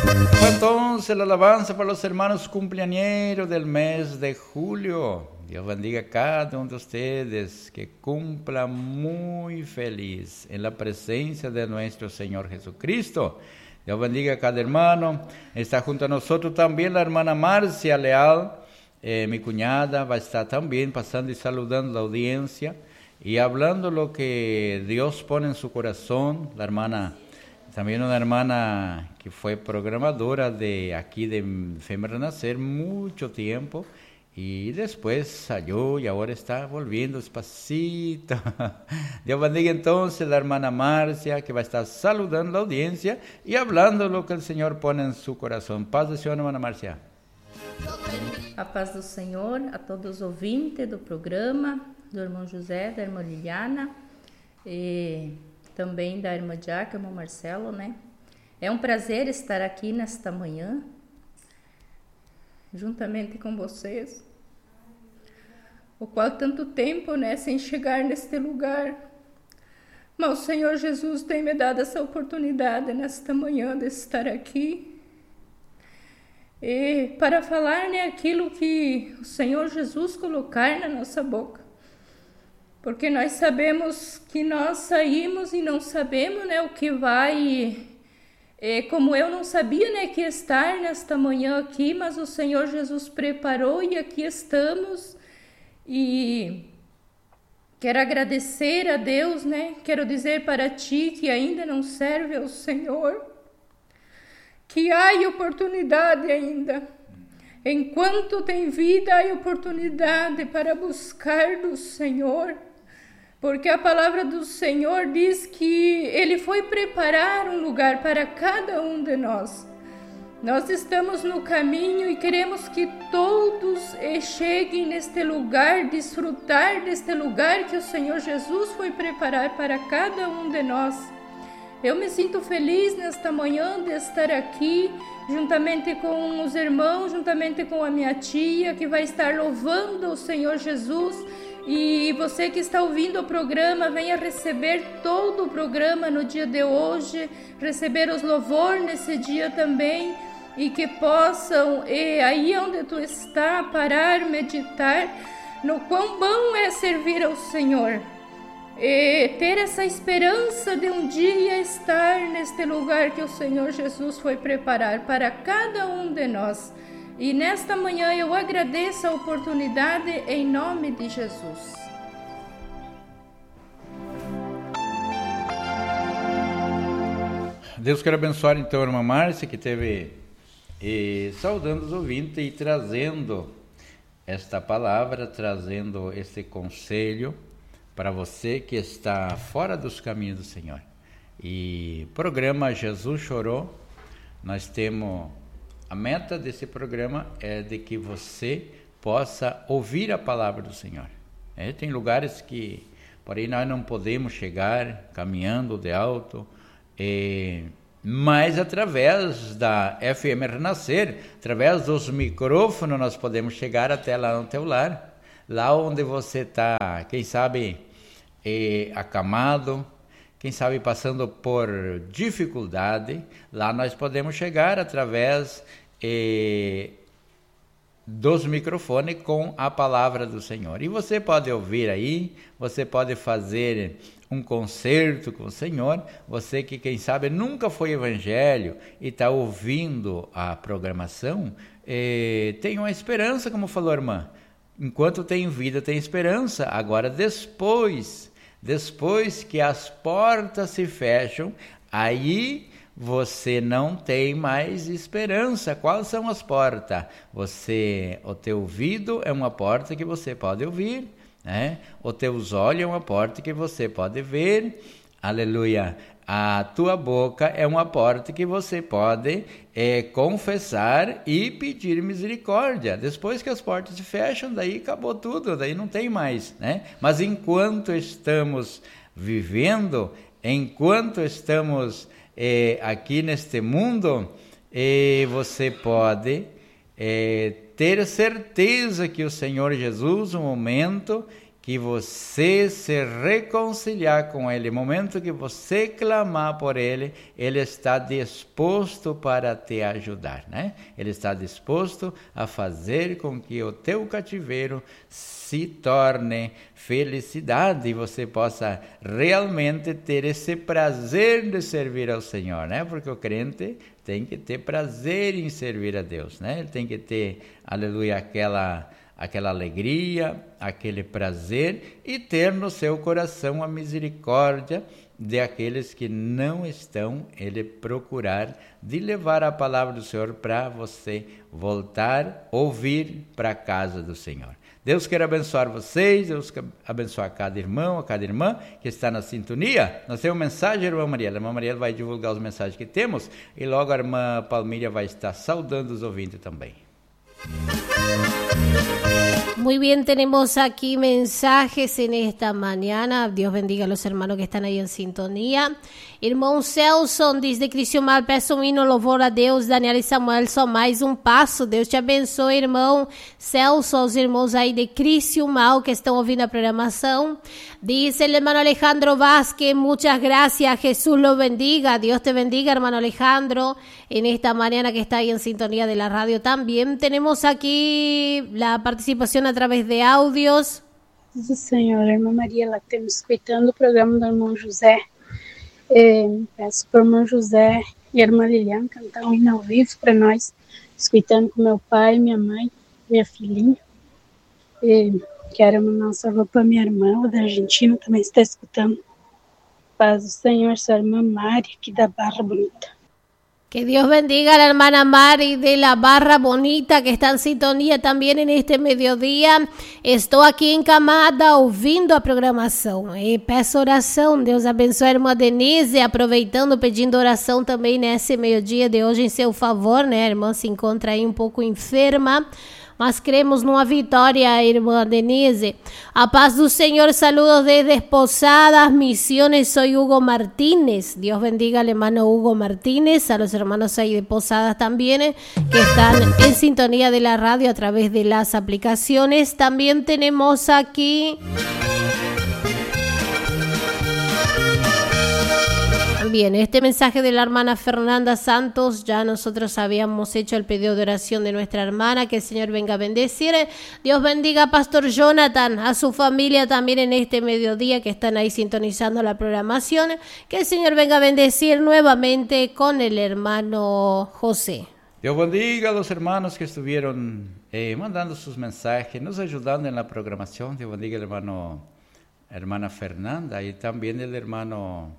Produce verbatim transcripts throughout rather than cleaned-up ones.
Entonces la alabanza para los hermanos cumpleañeros del mes de julio. Dios bendiga a cada uno de ustedes, que cumpla muy feliz en la presencia de nuestro Señor Jesucristo. Dios bendiga a cada hermano. Está junto a nosotros también la hermana Marcia Leal, eh, mi cuñada, va a estar también pasando y saludando a la audiencia y hablando lo que Dios pone en su corazón. La hermana, también una hermana que fue programadora de aquí de F E M Renacer mucho tiempo, y después salió y ahora está volviendo despacito. Dios bendiga entonces la hermana Marcia, que va a estar saludando a la audiencia y hablando lo que el Señor pone en su corazón. Paz do Senhor, hermana Marcia. A paz do Senhor a todos os ouvintes do programa, do irmão José, da irmã Liliana, e também da irmã Jaca, irmão Marcelo, né? É um prazer estar aqui nesta manhã, juntamente com vocês, o qual tanto tempo, né, sem chegar neste lugar, mas o Senhor Jesus tem me dado essa oportunidade nesta manhã de estar aqui, e para falar, né, aquilo que o Senhor Jesus colocar na nossa boca, porque nós sabemos que nós saímos e não sabemos, né, o que vai. É, como eu não sabia, né, que estar nesta manhã aqui, mas o Senhor Jesus preparou e aqui estamos. E quero agradecer a Deus, né? Quero dizer para ti que ainda não serve ao Senhor, que há oportunidade ainda. Enquanto tem vida, há oportunidade para buscar do Senhor. Porque a palavra do Senhor diz que Ele foi preparar um lugar para cada um de nós. Nós estamos no caminho e queremos que todos cheguem neste lugar, desfrutar deste lugar que o Senhor Jesus foi preparar para cada um de nós. Eu me sinto feliz nesta manhã de estar aqui, juntamente com os irmãos, juntamente com a minha tia, que vai estar louvando o Senhor Jesus. E você que está ouvindo o programa, venha receber todo o programa no dia de hoje, receber os louvores nesse dia também, e que possam, e aí onde tu está, parar, meditar no quão bom é servir ao Senhor, e ter essa esperança de um dia estar neste lugar que o Senhor Jesus foi preparar para cada um de nós. E nesta manhã eu agradeço a oportunidade em nome de Jesus. Deus quer abençoar então a irmã Márcia, que teve e, saudando os ouvintes e trazendo esta palavra, trazendo este conselho para você que está fora dos caminhos do Senhor. E programa Jesus Chorou, nós temos... A meta desse programa é de que você possa ouvir a palavra do Senhor. É, tem lugares que, porém, nós não podemos chegar caminhando de alto, é, mas através da F M Renascer, através dos micrófonos, nós podemos chegar até lá no teu lar, lá onde você está, quem sabe, é, acamado, quem sabe passando por dificuldade, lá nós podemos chegar através eh, dos microfones com a palavra do Senhor. E você pode ouvir aí, você pode fazer um concerto com o Senhor, você que quem sabe nunca foi evangelho e está ouvindo a programação, eh, tem uma esperança, como falou a irmã, enquanto tem vida tem esperança, agora depois... Depois que as portas se fecham, aí você não tem mais esperança. Quais são as portas? Você, o teu ouvido é uma porta que você pode ouvir, né? O teus olhos é uma porta que você pode ver. Aleluia. A tua boca é uma porta que você pode é, confessar e pedir misericórdia. Depois que as portas se fecham, daí acabou tudo, daí não tem mais, né? Mas enquanto estamos vivendo, enquanto estamos é, aqui neste mundo, é, você pode é, ter certeza que o Senhor Jesus, no momento que você se reconciliar com Ele, no momento que você clamar por Ele, Ele está disposto para te ajudar, né? Ele está disposto a fazer com que o teu cativeiro se torne felicidade e você possa realmente ter esse prazer de servir ao Senhor, né? Porque o crente tem que ter prazer em servir a Deus, né? Ele tem que ter, aleluia, aquela... aquela alegria, aquele prazer e ter no seu coração a misericórdia de aqueles que não estão, ele procurar de levar a palavra do Senhor para você voltar, ouvir para a casa do Senhor. Deus quer abençoar vocês, Deus quer abençoar cada irmão, a cada irmã que está na sintonia. Nós temos mensagem, irmã Mariela. A irmã Mariela vai divulgar os mensagens que temos e logo a irmã Palmíria vai estar saudando os ouvintes também. Muy bien, tenemos aquí mensajes en esta mañana. Dios bendiga a los hermanos que están ahí en sintonía. Irmão Celson diz de Criciúmal, peço um hino, louvor a Deus. Daniela e Samuel, só mais um passo. Deus te abençoe, irmão Celso, aos irmãos aí de Criciúmal que estão ouvindo a programação. Dice el hermano Alejandro Vázquez, muchas gracias, Jesús lo bendiga. Dios te bendiga, hermano Alejandro, en esta mañana que está ahí en sintonía de la radio también. Tenemos aquí la participación a través de audios. Do Senhor, a irmã Maria, lá que estamos escutando o programa do irmão José. É, peço para o irmão José e a irmã Lilian cantar um hino ao vivo para nós, escutando com meu pai, minha mãe, minha filhinha. É, quero mandar um salve para minha irmã, da Argentina, também está escutando. Paz do Senhor, sua irmã Mari, aqui da Barra Bonita. Que Dios bendiga a la hermana Mari de la Barra Bonita que está en sintonía también en este mediodía. Estou aqui encamada ouvindo a programação e peço oração. Deus abençoe a irmã Denise, aproveitando, pedindo oração também nesse meio-dia de hoje em seu favor, né? A irmã se encontra aí um pouco enferma, mas cremos numa vitória, irmã Denise. A paz do Senhor, saludos desde Posadas Misiones, soy Hugo Martínez. Dios bendiga al hermano Hugo Martínez, a los hermanos ahí de Posadas también, eh, que están en sintonía de la radio a través de las aplicaciones. También tenemos aquí... Bien, este mensaje de la hermana Fernanda Santos, ya nosotros habíamos hecho el pedido de oración de nuestra hermana, que el Señor venga a bendecir. Dios bendiga a Pastor Jonathan, a su familia también en este mediodía que están ahí sintonizando la programación. Que el Señor venga a bendecir nuevamente con el hermano José. Dios bendiga a los hermanos que estuvieron eh, mandando sus mensajes, nos ayudando en la programación. Dios bendiga al hermano, hermana Fernanda y también el hermano...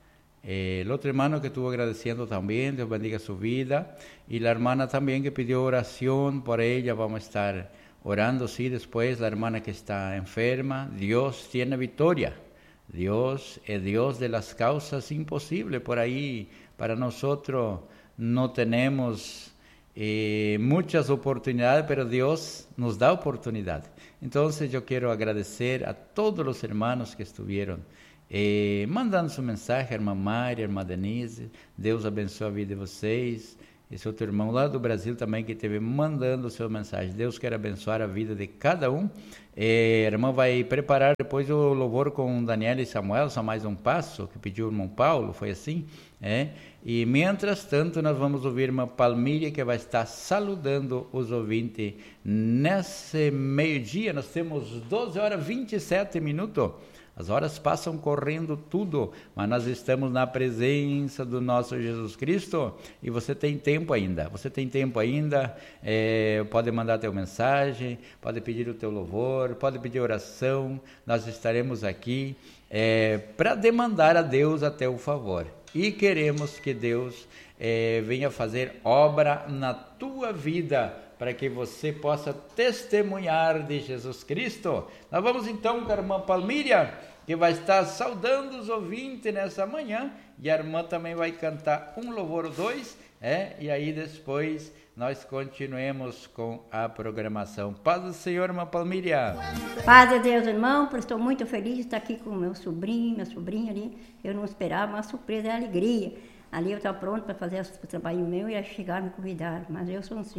Eh, el otro hermano que estuvo agradeciendo también, Dios bendiga su vida, y la hermana también que pidió oración por ella, vamos a estar orando, sí, después, la hermana que está enferma. Dios tiene victoria, Dios es Dios de las causas imposibles, por ahí para nosotros no tenemos eh, muchas oportunidades, pero Dios nos da oportunidad. Entonces yo quiero agradecer a todos los hermanos que estuvieron Eh, mandando seu mensagem, a irmã Mari, a irmã Denise. Deus abençoe a vida de vocês. Esse outro irmão lá do Brasil também que esteve mandando sua mensagem. Deus quer abençoar a vida de cada um. Eh, a irmã vai preparar depois o louvor com Daniela e Samuel, só mais um passo, que pediu o irmão Paulo, foi assim? É. E, mientras tanto, nós vamos ouvir a irmã Palmíria, que vai estar saludando os ouvintes nesse meio-dia. Nós temos doze horas e vinte e sete minutos. As horas passam correndo tudo, mas nós estamos na presença do nosso Jesus Cristo e você tem tempo ainda, você tem tempo ainda, é, pode mandar teu mensagem, pode pedir o teu louvor, pode pedir oração, nós estaremos aqui é, para demandar a Deus a teu favor e queremos que Deus é, venha fazer obra na tua vida, para que você possa testemunhar de Jesus Cristo. Nós vamos então com a irmã Palmíria, que vai estar saudando os ouvintes nessa manhã, e a irmã também vai cantar um louvor ou dois, é, e aí depois nós continuemos com a programação. Paz do Senhor, irmã Palmíria. Paz de Deus, irmão, estou muito feliz de estar aqui com meu sobrinho, minha sobrinha ali, eu não esperava, uma surpresa e alegria. Ali eu estava pronto para fazer o trabalho meu e ia chegar a me convidar, mas eu sou assim.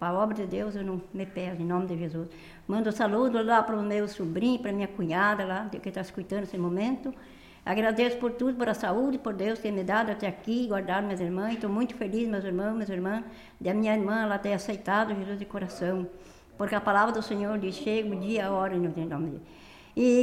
Para a obra de Deus eu não me peço, em nome de Jesus. Mando um saludo lá para o meu sobrinho, para minha cunhada lá, que está escutando nesse momento. Agradeço por tudo, por a saúde, por Deus ter me dado até aqui, guardado minhas irmãs. Estou muito feliz, meus irmãos, minhas irmãs, da minha irmã, ela ter aceitado Jesus de coração. Porque a palavra do Senhor diz, chega o dia, a hora, em nome de Deus. E